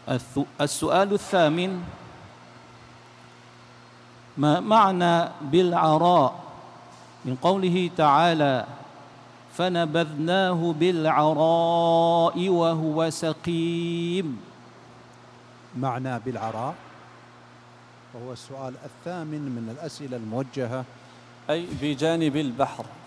السؤال الثامن: ما معنى بالعراء من قوله تعالى: فنبذناه بالعراء وهو سقيم؟ معنى بالعراء وهو السؤال الثامن من الأسئلة الموجهة، أي بجانب البحر.